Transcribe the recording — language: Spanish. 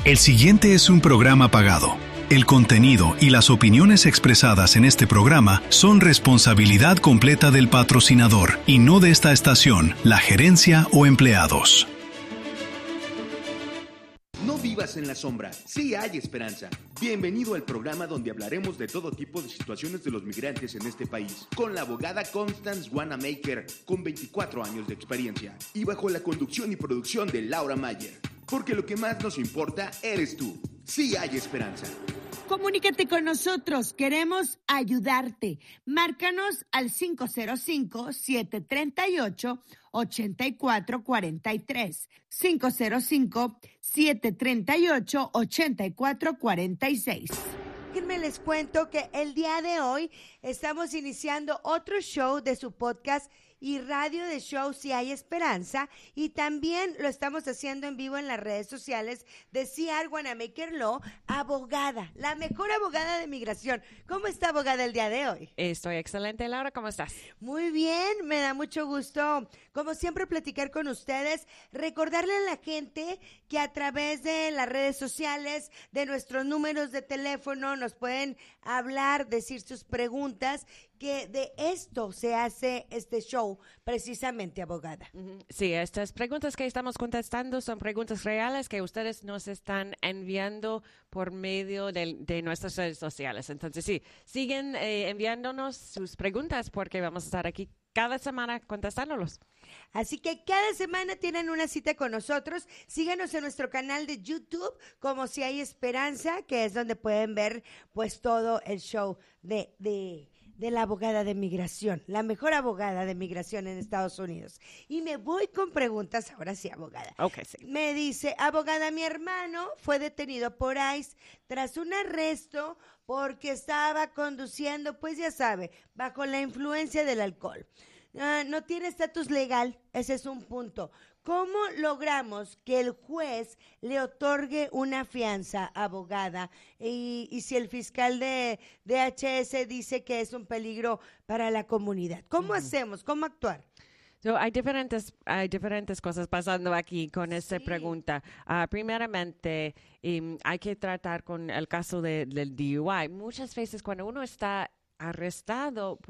El siguiente es un programa pagado. El contenido y las opiniones expresadas en este programa son responsabilidad completa del patrocinador y no de esta estación, la gerencia o empleados. No vivas en la sombra, sí hay esperanza. Bienvenido al programa donde hablaremos de todo tipo de situaciones de los migrantes en este país, con la abogada Constance Wanamaker, con 24 años de experiencia, y bajo la conducción y producción de Laura Mayer. Porque lo que más nos importa eres tú. Sí hay esperanza. Comunícate con nosotros, queremos ayudarte. Márcanos al 505-738-8443. 505-738-8446. Déjenme les cuento que el día de hoy estamos iniciando otro show de su podcast y radio de show Si Hay Esperanza, y también lo estamos haciendo en vivo en las redes sociales de CR Wanamaker Law, abogada, la mejor abogada de migración. ¿Cómo está, abogada, el día de hoy? Estoy excelente, Laura, ¿cómo estás? Muy bien, me da mucho gusto, como siempre, platicar con ustedes, recordarle a la gente que a través de las redes sociales, de nuestros números de teléfono, nos pueden hablar, decir sus preguntas, que de esto se hace este show, precisamente, abogada. Sí, estas preguntas que estamos contestando son preguntas reales que ustedes nos están enviando por medio de nuestras redes sociales. Entonces, sí, siguen enviándonos sus preguntas porque vamos a estar aquí cada semana contestándolos. Así que cada semana tienen una cita con nosotros. Síganos en nuestro canal de YouTube como Si Hay Esperanza, que es donde pueden ver pues todo el show de la abogada de migración, la mejor abogada de migración en Estados Unidos. Y me voy con preguntas, ahora sí, abogada. Okay, sí. Me dice, abogada, mi hermano fue detenido por ICE tras un arresto porque estaba conduciendo, pues ya sabe, bajo la influencia del alcohol. No tiene estatus legal, ese es un punto. ¿Cómo logramos que el juez le otorgue una fianza, abogada? Y si el fiscal de DHS dice que es un peligro para la comunidad, ¿cómo hacemos? ¿Cómo actuar? So, hay diferentes cosas pasando aquí con esta pregunta. Primeramente, hay que tratar con el caso del DUI. Muchas veces cuando uno está arrestado